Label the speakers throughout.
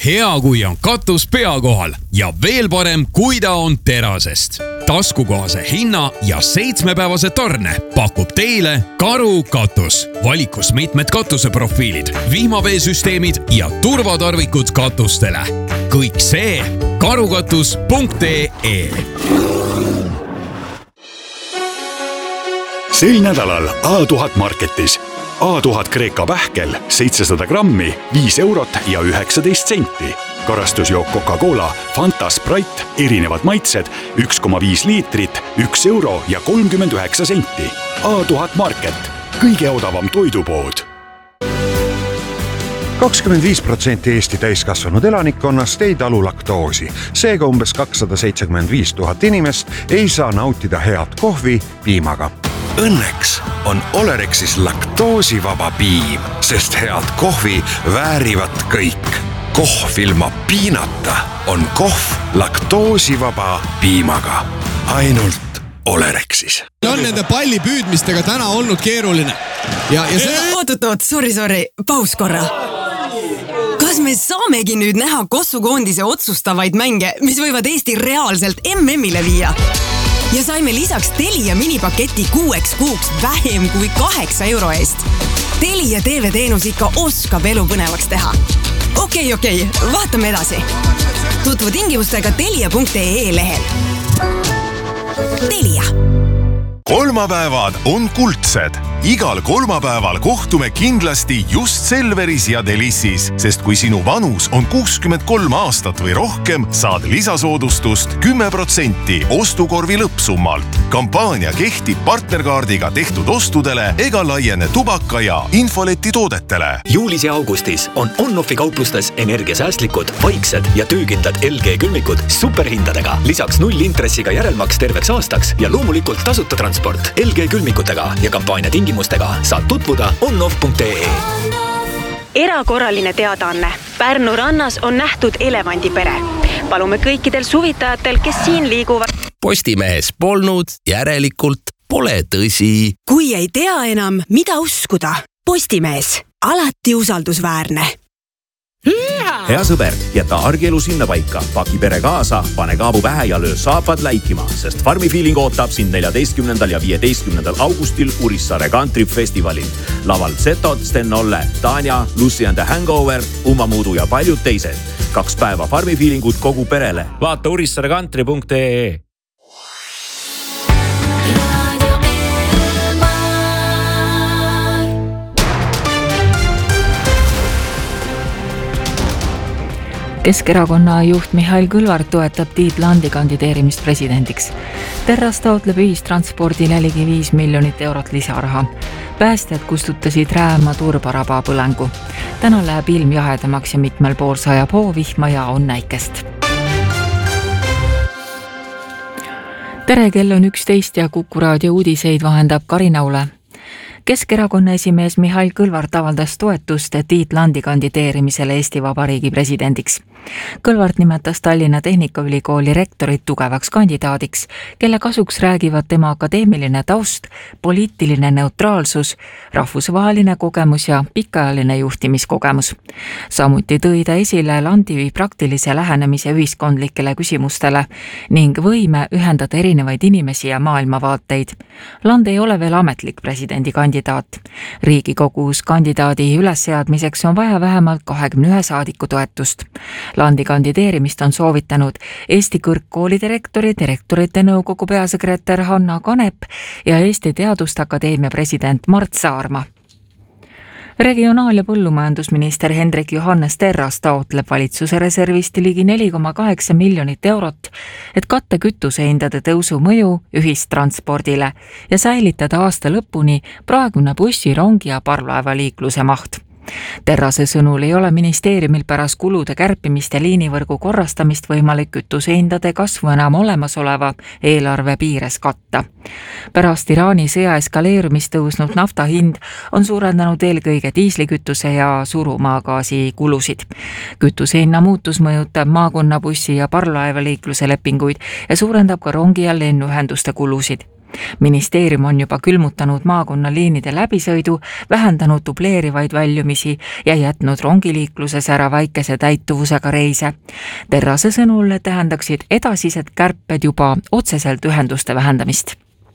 Speaker 1: Hea, kui on katus pea kohal ja veel parem, kui ta on terasest. Taskukohase hinna ja 7-päevase tarne pakub teile Karu katus. Valikus mitmed katuseprofiilid, vihmaveesüsteemid ja turvatarvikud katustele. Kõik see karukatus.ee.
Speaker 2: Sel nädalal A1000 Marketis. A1000 Kreeka pähkel 700 grammi, 5 eurot ja 19 senti. Karastusjook Coca-Cola, Fanta, Sprite, erinevad maitsed, 1,5 liitrit, 1 euro ja 39 senti. A1000 Market, kõige odavam toidupood.
Speaker 3: 25% Eesti täiskasvanud elanikkonnast ei talu laktoosi. Seega umbes 275 000 inimest ei saa nautida head kohvi piimaga.
Speaker 4: Õnneks on Olerexis laktoosivaba piim, sest head kohvi väärivad kõik. Kohv ilma piinata on kohv laktoosivaba piimaga. Ainult Olerexis.
Speaker 5: On nende palli püüdmistega täna olnud keeruline. Ja seda...
Speaker 6: Oot, sorry, paus korra. Kas me saamegi nüüd näha Kossukoondise otsustavaid mänge, mis võivad Eesti reaalselt MM-ile viia? Ja saime lisaks Telia minipaketi 6 kuuks vähem kui 8 euro eest. Telia TV-teenus ikka oskab elu põnevaks teha. Okei, vaatame edasi. Tutvu tingimustega telia.ee lehel. Telia.
Speaker 7: Kolmapäevad on kuldsed. Igal kolmapäeval kohtume kindlasti just Selveris ja Delissis, sest kui sinu vanus on 63 aastat või rohkem, saad lisasoodustust 10% ostukorvi lõppsummalt. Kampaania kehtib partnerkaardiga tehtud ostudele ega laiene tubaka ja infoleti toodetele.
Speaker 8: Juulis ja augustis on Onnofi kauplustes energiasäästlikud, vaiksed ja töökindlad LG külmikud superhindadega. Lisaks 0 intressiga järelmaks terveks aastaks ja loomulikult tasuta transport LG külmikutega ja kampaania tingimustega saad tutvuda onnof.ee.
Speaker 9: Erakorraline teadaanne. Pärnu rannas on nähtud elevandipere. Palume kõikidel suvitajatel, kes siin liiguvad.
Speaker 10: Postimehes polnud, järelikult pole tõsi.
Speaker 6: Kui ei tea enam, mida uskuda. Postimees. Alati usaldusväärne.
Speaker 11: Hea sõber, jäta argielu sinna paika, paki pere kaasa, pane kaabu pähe ja löö saapad läikima, sest Farmi Feeling ootab sind 14. ja 15. augustil Urissaare Country Festivalil. Laval Zetod, Sten Olle, Tanja, Lucy and the Hangover, Uma Muudu ja paljud teised. 2 päeva Farmi Feelingut kogu perele. Vaata urissaarecountry.ee.
Speaker 12: Keskerakonna juht Mihhail Kõlvart toetab Tiit Landi kandideerimist presidendiks. Terras taotleb ühistranspordile ligi 5 miljonit eurot lisaraha. Päästjad kustutasid Rääma turbaraba põlengu. Täna läheb ilm jahedamaks ja mitmel pool sajab hoovihma ja on näikest. Tere, kell on 11 ja Kuku raadio uudiseid vahendab Karina Ule. Keskerakonna esimees Mihhail Kõlvart avaldas toetust Tiit Landi kandideerimisele Eesti Vabariigi presidendiks. Kõlvart nimetas Tallinna Tehnikaülikooli rektorit tugevaks kandidaadiks, kelle kasuks räägivad tema akadeemiline taust, poliitiline neutraalsus, rahvusvaheline kogemus ja pikaajaline juhtimiskogemus. Samuti tõi ta esile Landi praktilise lähenemise ühiskondlikele küsimustele ning võime ühendada erinevaid inimesi ja maailmavaateid. Land ei ole veel ametlik presidendi kandidaat. Riigikogus kandidaadi ülesseadmiseks on vaja vähemalt 21 saadiku toetust. Landi kandideerimist on soovitanud Eesti kõrgkoolide rektori, direktorite nõukogu peasekretär Hanna Kanep ja Eesti Teaduste Akadeemia president Mart Saarma. Regionaal- ja põllumajandusminister Hendrik Johannes Terras taotleb valitsuse reservist ligi 4,8 miljonit eurot, et katta kütusehindade tõusu mõju ühistranspordile ja säilitada aasta lõpuni praegune bussi, rongi ja parvlaevaliikluse maht. Terrase sõnul ei ole ministeeriumil pärast kulude kärpimist ja liinivõrgu korrastamist võimalik kütusehindade kasvu enam olemasoleva eelarve piires katta. Pärast Iraani sõja eskaleerumist tõusnud nafta hind on suurendanud eelkõige diislikütuse ja surumaagaasi kulusid. Kütusehinna muutus mõjutab maakonnabussi ja parvlaevaliikluse lepinguid ja suurendab ka rongi- ja lennuühenduste kulusid. Ministeerium on juba külmutanud maakonnaliinide läbisõidu, vähendanud dubleerivaid väljumisi ja jätnud rongiliikluses ära väikese täituvusega reise. Terrase sõnul tähendaksid edasised kärped juba otseselt ühenduste vähendamist.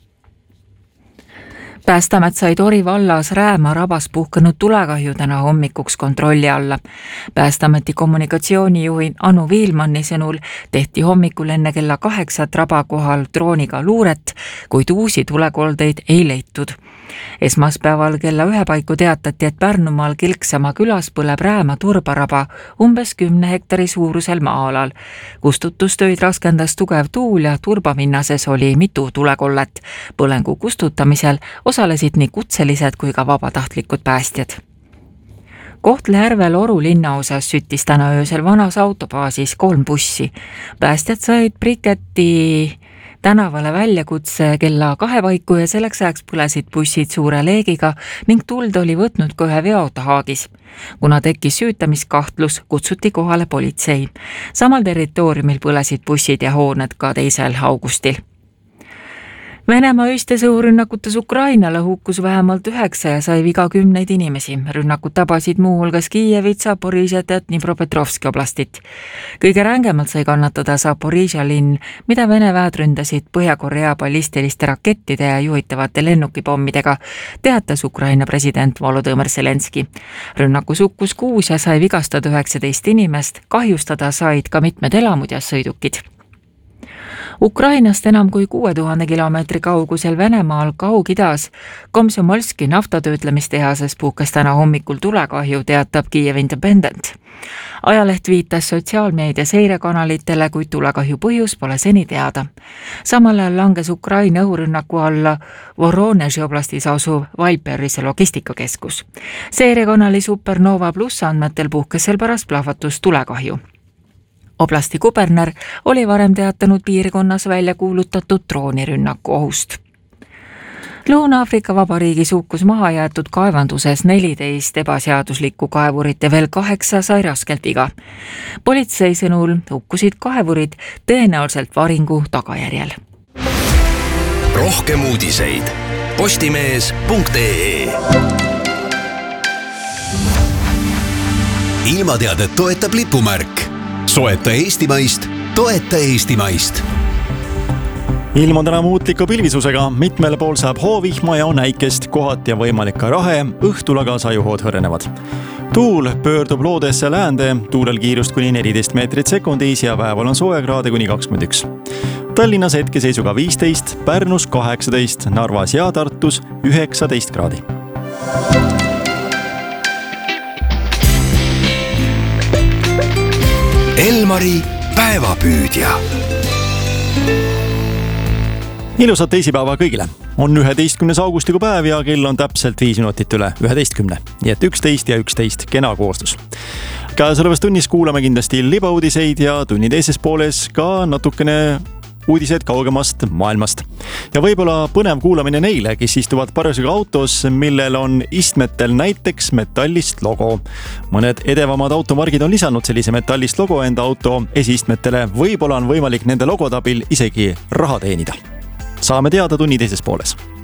Speaker 12: Päästamet sai Tori vallas Rääma rabas puhkenud tulekahju täna hommikuks kontrolli alla. Päästameti kommunikatsioonijuhi Anu Viilmanni sõnul tehti hommikul enne kella 8 raba kohal drooniga luuret, kuid uusi tulekoldeid ei leitud. Esmaspäeval kella 1 paiku teatati, et Pärnumaal Kilksama külas põleb Rääma turbaraba umbes 10 hektari suurusel maa-alal. Kustutustöid raskendas tugev tuul ja turbaminnases oli mitu tulekollet. Põlengu kustutamisel osalesid nii kutselised kui ka vabatahtlikud päästjad. Kohtla-Järvel Oru linnaosas süttis täna öösel vanas autobaasis 3 bussi. Päästjad said Briketti tänavale väljakutse kella 2 paiku ja selleks ajaks põlesid bussid suure leegiga ning tuld oli võtnud ka ühe veoauto haagis. Kuna tekkis süütamiskahtlus, kutsuti kohale politsei. Samal territooriumil põlesid bussid ja hooned ka 2. augustil. Venemaa öistes õhurünnakutes Ukrainale hukkus vähemalt 9 ja sai viga 10 inimesi. Rünnakud tabasid muuhulgas Kiievit, Zaporižjat ja Dnipropetrovski oblastit. Kõige rängemalt sai kannatada Zaporižja linn, mida Vene väed ründasid Põhja-Korea ballistiliste rakettide ja juhitavate lennukipommidega, teatas Ukraina president Volodõmõr Zelenski. Rünnakus hukkus 6 ja sai vigastada 19 inimest, kahjustada said ka mitmed elamud ja sõidukid. Ukrainast enam kui 6000 kilomeetri kaugusel Venemaal Kaug-Idas Komsomolski naftatöötlemistehases puhkes täna hommikul tulekahju, teatab Kiev Independent. Ajaleht viitas sotsiaalmeedia seirekanalitele, kuid tulekahju põhjus pole seni teada. Samal ajal langes Ukraina õhurünnaku alla Voroneži oblastis asuv Valperise logistikakeskus. Seirekanali Supernova Plus andmetel puhkes seal pärast plahvatust tulekahju. Oblasti kuberner oli varem teatanud piirkonnas välja kuulutatud droonirünnaku ohust. Lõuna-Aafrika Vabariigis hukkus maha jäetud kaevanduses 14 ebaseaduslikku kaevurit ja veel 8 sai raskelt viga. Politsei sõnul hukkusid kaevurid tõenäoliselt varingu tagajärjel.
Speaker 10: Rohkem uudiseid postimees.ee. Ilmateadet toetab lipumärk. Soeta Eestimaist, toeta Eestimaist.
Speaker 13: Ilm on täna muutliku pilvisusega, mitmel pool saab hoovihma ja on äikest, kohati ja võimalik ka rahe, õhtul aga sajuhood hõrenevad. Tuul pöördub loodesse läände, tuulel kiirust kuni 14 meetrit sekundis ja päeval on soojakraade kuni 21. Tallinnas hetkeseisuga 15, Pärnus 18, Narvas ja Tartus 19 kraadi.
Speaker 10: Elmari päevapüüdja.
Speaker 13: Ilusat teisipäeva kõigile. On 11. augustikupäev päev ja kell on täpselt 5 minutit üle 11. Nii et 11 ja 11 kena koostus. Käesolevas tunnis kuulame kindlasti libauudiseid ja tunni teises pooles ka natukene uudised kaugemast maailmast. Ja võib-olla põnev kuulamine neile, kes istuvad parasjagu autos, millel on istmetel näiteks metallist logo. Mõned edevamad automargid on lisanud sellise metallist logo enda auto esiistmetele. Võib-olla on võimalik nende logotabil isegi raha teenida. Saame teada tunni teises pooles.